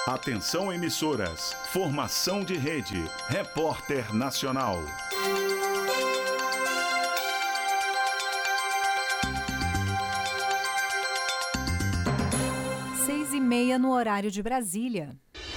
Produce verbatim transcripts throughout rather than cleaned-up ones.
Atenção emissoras, formação de rede, Repórter Nacional. Seis e meia no horário de Brasília.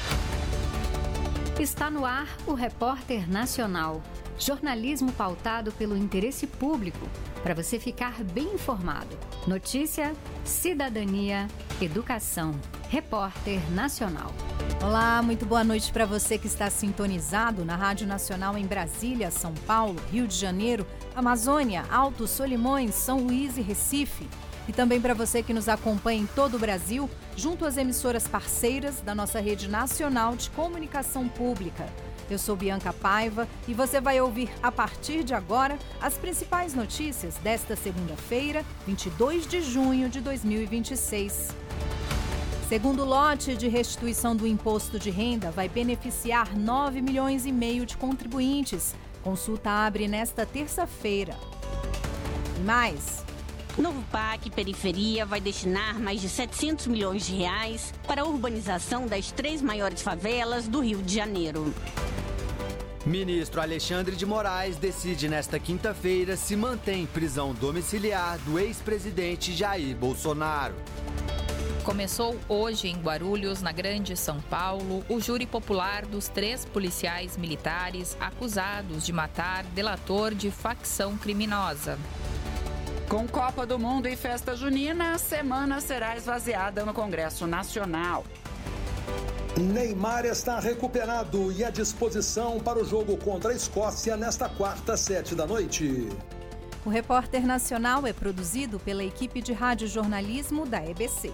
Está no ar o Repórter Nacional. Jornalismo pautado pelo interesse público, para você ficar bem informado. Notícia, cidadania, educação. Repórter Nacional. Olá, muito boa noite para você que está sintonizado na Rádio Nacional em Brasília, São Paulo, Rio de Janeiro, Amazônia, Alto, Solimões, São Luís e Recife. E também para você que nos acompanha em todo o Brasil, junto às emissoras parceiras da nossa rede nacional de comunicação pública. Eu sou Bianca Paiva e você vai ouvir a partir de agora as principais notícias desta segunda-feira, vinte e dois de junho de dois mil e vinte e seis. Segundo lote de restituição do imposto de renda vai beneficiar nove milhões e meio de contribuintes. Consulta abre nesta terça-feira. E mais... O novo P A C Periferia vai destinar mais de setecentos milhões de reais para a urbanização das três maiores favelas do Rio de Janeiro. Ministro Alexandre de Moraes decide nesta quinta-feira se mantém prisão domiciliar do ex-presidente Jair Bolsonaro. Começou hoje em Guarulhos, na Grande São Paulo, o júri popular dos três policiais militares acusados de matar delator de facção criminosa. Com Copa do Mundo e festa junina, a semana será esvaziada no Congresso Nacional. Neymar está recuperado e à disposição para o jogo contra a Escócia nesta quarta, sete da noite. O Repórter Nacional é produzido pela equipe de radiojornalismo da E B C.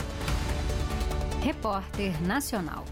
Repórter Nacional.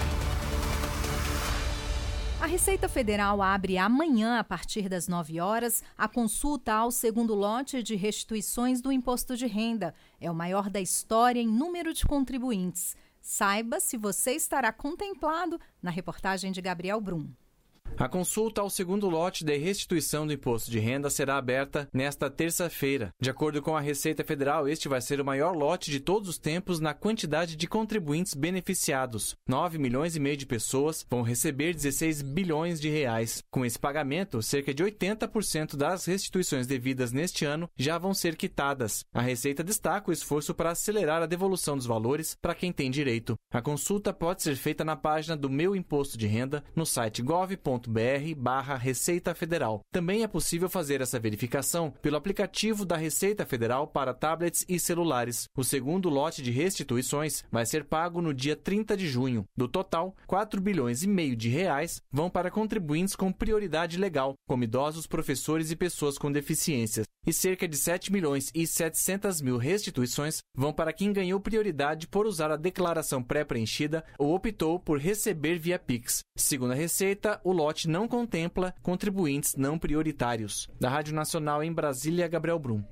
A Receita Federal abre amanhã, a partir das nove horas, a consulta ao segundo lote de restituições do imposto de renda. É o maior da história em número de contribuintes. Saiba se você estará contemplado na reportagem de Gabriel Brum. A consulta ao segundo lote de restituição do imposto de renda será aberta nesta terça-feira. De acordo com a Receita Federal, este vai ser o maior lote de todos os tempos na quantidade de contribuintes beneficiados. nove milhões e meio de pessoas vão receber dezesseis bilhões de reais. Com esse pagamento, cerca de oitenta por cento das restituições devidas neste ano já vão ser quitadas. A Receita destaca o esforço para acelerar a devolução dos valores para quem tem direito. A consulta pode ser feita na página do Meu Imposto de Renda, no site gov ponto br barra Receita Federal. Também é possível fazer essa verificação pelo aplicativo da Receita Federal para tablets e celulares. O segundo lote de restituições vai ser pago no dia trinta de junho. Do total, quatro bilhões e meio de reais vão para contribuintes com prioridade legal, como idosos, professores e pessoas com deficiências. E cerca de sete milhões e setecentas mil restituições vão para quem ganhou prioridade por usar a declaração pré-preenchida ou optou por receber via Pix. Segundo a Receita, o lote não contempla contribuintes não prioritários. Da Rádio Nacional em Brasília, Gabriel Brum.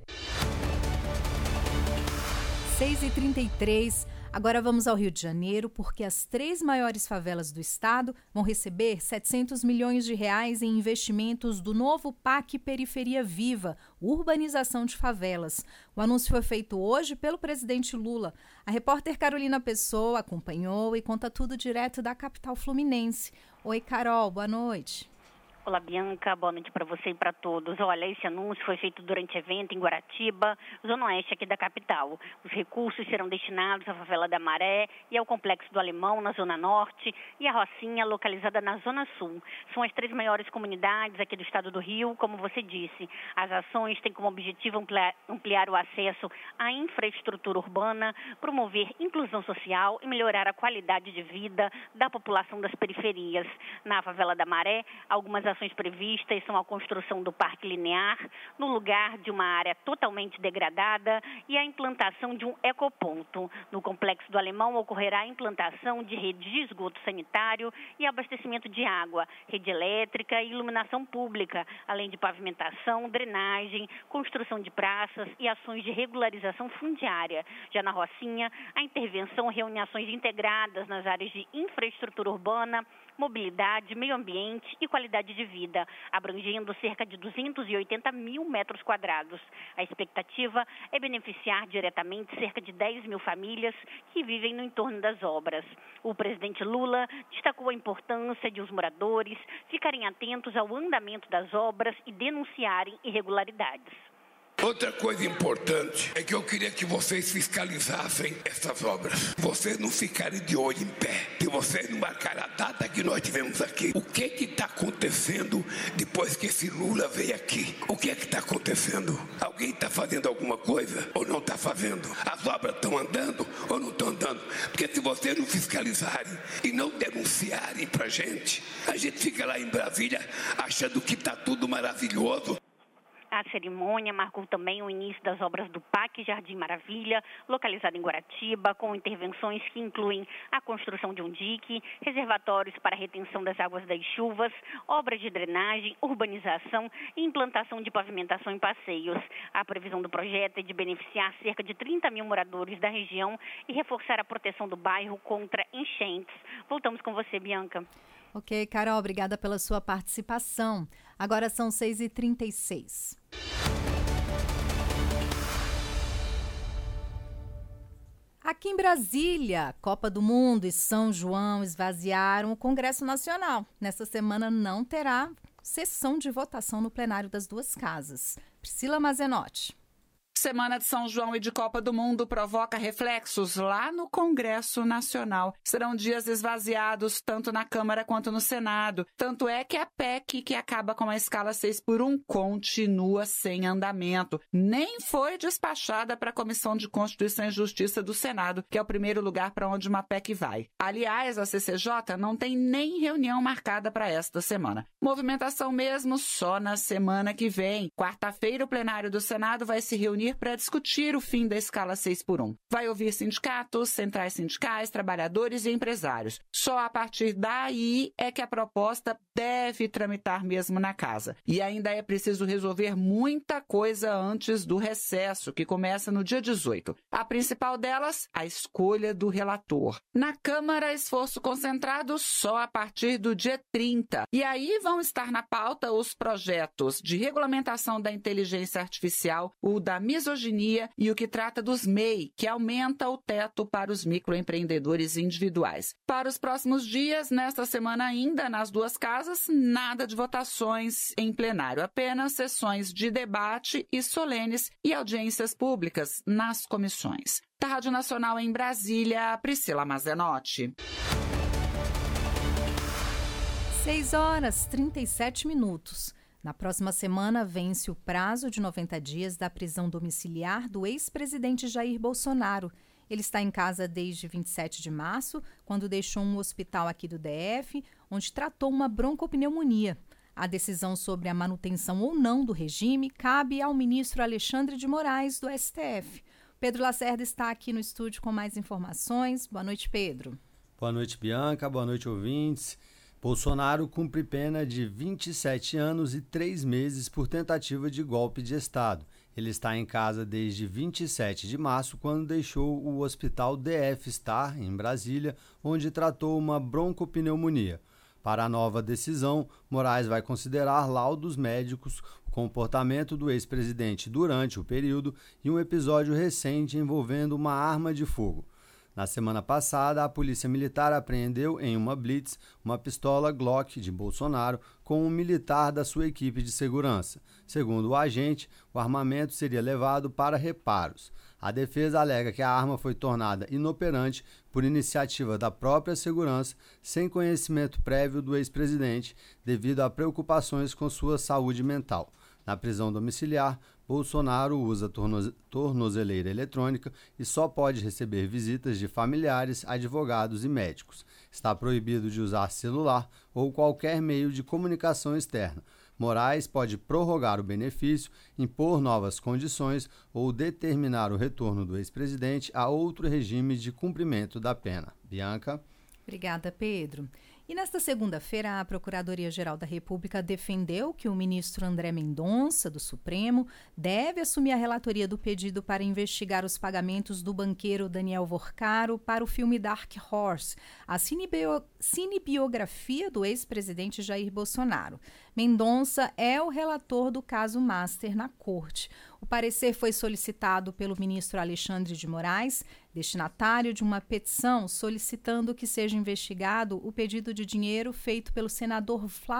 seis e trinta e três. Agora vamos ao Rio de Janeiro, porque as três maiores favelas do estado vão receber setecentos milhões de reais em investimentos do novo P A C Periferia Viva, urbanização de favelas. O anúncio foi feito hoje pelo presidente Lula. A repórter Carolina Pessoa acompanhou e conta tudo direto da capital fluminense. Oi, Carol, boa noite. Olá, Bianca, boa noite para você e para todos. Olha, esse anúncio foi feito durante evento em Guaratiba, zona oeste aqui da capital. Os recursos serão destinados à favela da Maré e ao Complexo do Alemão, na zona norte, e à Rocinha, localizada na zona sul. São as três maiores comunidades aqui do estado do Rio, como você disse. As ações têm como objetivo ampliar, ampliar o acesso à infraestrutura urbana, promover inclusão social e melhorar a qualidade de vida da população das periferias. Na favela da Maré, algumas ações previstas são a construção do parque linear no lugar de uma área totalmente degradada e a implantação de um ecoponto. No Complexo do Alemão ocorrerá a implantação de redes de esgoto sanitário e abastecimento de água, rede elétrica e iluminação pública, além de pavimentação, drenagem, construção de praças e ações de regularização fundiária. Já na Rocinha, a intervenção reúne ações integradas nas áreas de infraestrutura urbana, mobilidade, meio ambiente e qualidade de de vida, abrangendo cerca de duzentos e oitenta mil metros quadrados. A expectativa é beneficiar diretamente cerca de dez mil famílias que vivem no entorno das obras. O presidente Lula destacou a importância de os moradores ficarem atentos ao andamento das obras e denunciarem irregularidades. Outra coisa importante é que eu queria que vocês fiscalizassem essas obras. Vocês não ficarem de olho em pé. Se vocês não marcarem a data que nós tivemos aqui. O que que está acontecendo depois que esse Lula veio aqui? O que é que está acontecendo? Alguém está fazendo alguma coisa ou não está fazendo? As obras estão andando ou não estão andando? Porque se vocês não fiscalizarem e não denunciarem para a gente, a gente fica lá em Brasília achando que está tudo maravilhoso. A cerimônia marcou também o início das obras do P A C Jardim Maravilha, localizado em Guaratiba, com intervenções que incluem a construção de um dique, reservatórios para a retenção das águas das chuvas, obras de drenagem, urbanização e implantação de pavimentação em passeios. A previsão do projeto é de beneficiar cerca de trinta mil moradores da região e reforçar a proteção do bairro contra enchentes. Voltamos com você, Bianca. Ok, Carol, obrigada pela sua participação. Agora são seis e trinta e seis. Aqui em Brasília, Copa do Mundo e São João esvaziaram o Congresso Nacional. Nesta semana não terá sessão de votação no plenário das duas casas. Priscila Mazenotti. Semana de São João e de Copa do Mundo provoca reflexos lá no Congresso Nacional. Serão dias esvaziados tanto na Câmara quanto no Senado. Tanto é que a P E C, que acaba com a escala seis por um, continua sem andamento. Nem foi despachada para a Comissão de Constituição e Justiça do Senado, que é o primeiro lugar para onde uma P E C vai. Aliás, a C C J não tem nem reunião marcada para esta semana. Movimentação mesmo só na semana que vem. Quarta-feira, o plenário do Senado vai se reunir para discutir o fim da escala seis por um. Vai ouvir sindicatos, centrais sindicais, trabalhadores e empresários. Só a partir daí é que a proposta deve tramitar mesmo na casa. E ainda é preciso resolver muita coisa antes do recesso, que começa no dia dezoito. A principal delas, a escolha do relator. Na Câmara, esforço concentrado só a partir do dia trinta. E aí vão estar na pauta os projetos de regulamentação da inteligência artificial, o da misoginia e o que trata dos M E I, que aumenta o teto para os microempreendedores individuais. Para os próximos dias, nesta semana ainda, nas duas casas, nada de votações em plenário, apenas sessões de debate e solenes e audiências públicas nas comissões. Da Rádio Nacional em Brasília, Priscila Mazenotti. seis horas e trinta e sete minutos. Na próxima semana, vence o prazo de noventa dias da prisão domiciliar do ex-presidente Jair Bolsonaro. Ele está em casa desde vinte e sete de março, quando deixou um hospital aqui do D F, onde tratou uma broncopneumonia. A decisão sobre a manutenção ou não do regime cabe ao ministro Alexandre de Moraes, do S T F. Pedro Lacerda está aqui no estúdio com mais informações. Boa noite, Pedro. Boa noite, Bianca. Boa noite, ouvintes. Bolsonaro cumpre pena de vinte e sete anos e três meses por tentativa de golpe de Estado. Ele está em casa desde vinte e sete de março, quando deixou o hospital D F Star, em Brasília, onde tratou uma broncopneumonia. Para a nova decisão, Moraes vai considerar laudos médicos, o comportamento do ex-presidente durante o período e um episódio recente envolvendo uma arma de fogo. Na semana passada, a Polícia Militar apreendeu em uma blitz uma pistola Glock de Bolsonaro com um militar da sua equipe de segurança. Segundo o agente, o armamento seria levado para reparos. A defesa alega que a arma foi tornada inoperante por iniciativa da própria segurança, sem conhecimento prévio do ex-presidente, devido a preocupações com sua saúde mental. Na prisão domiciliar, Bolsonaro usa tornoze- tornozeleira eletrônica e só pode receber visitas de familiares, advogados e médicos. Está proibido de usar celular ou qualquer meio de comunicação externa. Moraes pode prorrogar o benefício, impor novas condições ou determinar o retorno do ex-presidente a outro regime de cumprimento da pena. Bianca. Obrigada, Pedro. E nesta segunda-feira, a Procuradoria-Geral da República defendeu que o ministro André Mendonça, do Supremo, deve assumir a relatoria do pedido para investigar os pagamentos do banqueiro Daniel Vorcaro para o filme Dark Horse, a cinebio- cinebiografia do ex-presidente Jair Bolsonaro. Mendonça é o relator do caso Master na Corte. O parecer foi solicitado pelo ministro Alexandre de Moraes, destinatário de uma petição solicitando que seja investigado o pedido de dinheiro feito pelo senador Flávio